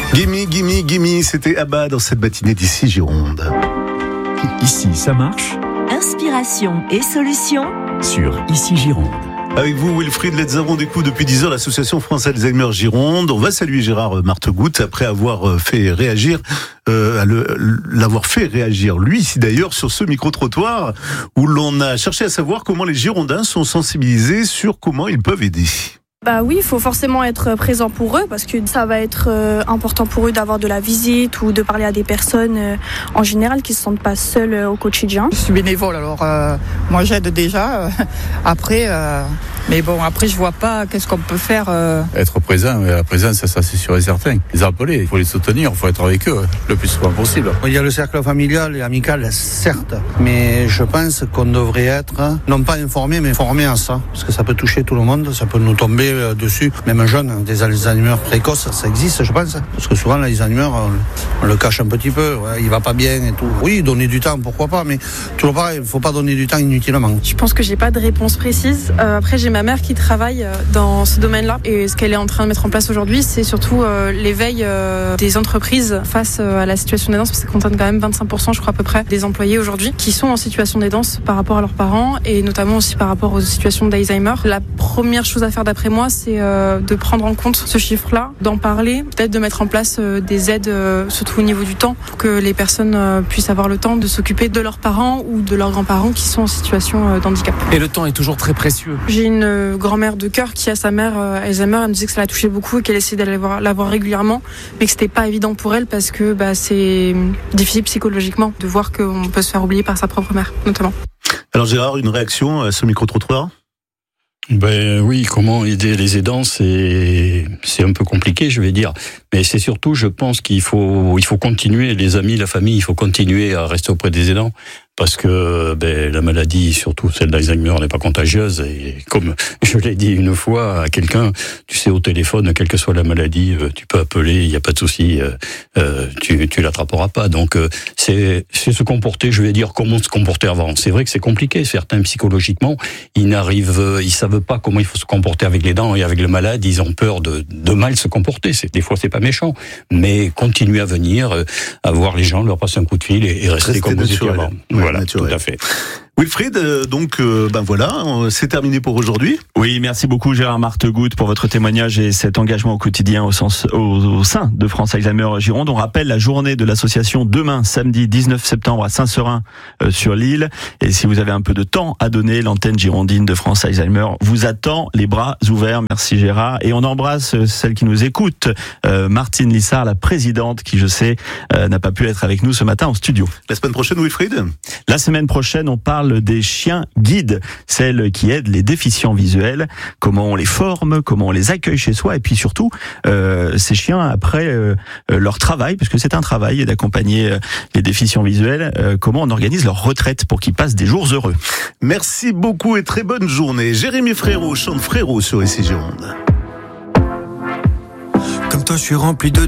Gimme, c'était Abba dans cette matinée d'ici Gironde. Ici, ça marche. Inspiration et solutions Sur Ici Gironde. Avec vous, Wilfried Letzaron, d'écoute depuis 10 heures l'association France Alzheimer Gironde. On va saluer Gérard Martegut après avoir fait réagir, l'avoir fait réagir lui ici d'ailleurs sur ce micro-trottoir où l'on a cherché à savoir comment les Girondins sont sensibilisés sur comment ils peuvent aider. Bah oui, il faut forcément être présent pour eux parce que ça va être important pour eux d'avoir de la visite ou de parler à des personnes en général qui se sentent pas seules au quotidien. Je suis bénévole, alors moi j'aide déjà. Après je vois pas qu'est-ce qu'on peut faire. Être présent, la présence, ça c'est sûr et certain. Les appeler, il faut les soutenir, il faut être avec eux le plus souvent possible. Il y a le cercle familial et amical, certes, mais je pense qu'on devrait être, non pas informé, mais formé à ça, parce que ça peut toucher tout le monde, ça peut nous tomber dessus, même jeunes, des Alzheimer précoces, ça existe, je pense, parce que souvent l'Alzheimer, on le cache un petit peu, ouais, il va pas bien et tout. Oui, donner du temps, pourquoi pas, mais toujours pareil, il faut pas donner du temps inutilement. Je pense que j'ai pas de réponse précise. Après, j'ai ma mère qui travaille dans ce domaine-là, et ce qu'elle est en train de mettre en place aujourd'hui, c'est surtout l'éveil des entreprises face à la situation d'aidance, parce que ça concerne quand même 25%, je crois à peu près, des employés aujourd'hui qui sont en situation d'aidance par rapport à leurs parents, et notamment aussi par rapport aux situations d'Alzheimer. La première chose à faire d'après moi, c'est de prendre en compte ce chiffre-là, d'en parler, peut-être de mettre en place des aides, surtout au niveau du temps, pour que les personnes puissent avoir le temps de s'occuper de leurs parents ou de leurs grands-parents qui sont en situation d'handicap. Et le temps est toujours très précieux. J'ai une grand-mère de cœur qui a sa mère Alzheimer. Elle me disait que ça la touchait beaucoup et qu'elle essayait d'aller la voir régulièrement, mais que c'était pas évident pour elle parce que c'est difficile psychologiquement de voir qu'on peut se faire oublier par sa propre mère, notamment. Alors Gérard, une réaction à ce micro-trottoir ? Oui, comment aider les aidants, c'est un peu compliqué, je vais dire. Mais c'est surtout, je pense qu'il faut continuer, les amis, la famille, il faut continuer à rester auprès des aidants. Parce que la maladie, surtout celle d'Alzheimer, n'est pas contagieuse. Et comme je l'ai dit une fois à quelqu'un, tu sais, au téléphone, quelle que soit la maladie, tu peux appeler, il n'y a pas de souci, tu l'attraperas pas. Donc c'est se comporter, je vais dire, comme on se comportait avant. C'est vrai que c'est compliqué. Certains psychologiquement, ils savent pas comment il faut se comporter avec les dents et avec le malade. Ils ont peur de mal se comporter. Des fois, c'est pas méchant, mais continuer à venir, à voir les gens, leur passer un coup de fil et rester comme vous étiez avant. Voilà, naturel. Tout à fait. Wilfried, c'est terminé pour aujourd'hui. Oui, merci beaucoup Gérard Martegut pour votre témoignage et cet engagement au quotidien au sein de France Alzheimer Gironde. On rappelle la journée de l'association demain, samedi 19 septembre à Saint-Seurin sur l'île. Et si vous avez un peu de temps à donner, l'antenne girondine de France Alzheimer vous attend les bras ouverts. Merci Gérard. Et on embrasse celle qui nous écoute, Martine Lissard, la présidente, qui je sais n'a pas pu être avec nous ce matin en studio. La semaine prochaine, Wilfried ? La semaine prochaine, on parle des chiens guides, celles qui aident les déficients visuels, comment on les forme, comment on les accueille chez soi, et puis surtout ces chiens après leur travail, parce que c'est un travail d'accompagner les déficients visuels, comment on organise leur retraite pour qu'ils passent des jours heureux. Merci beaucoup et très bonne journée. Jérémy Frérot chante Frérot sur Ici Gironde. Comme toi je suis rempli de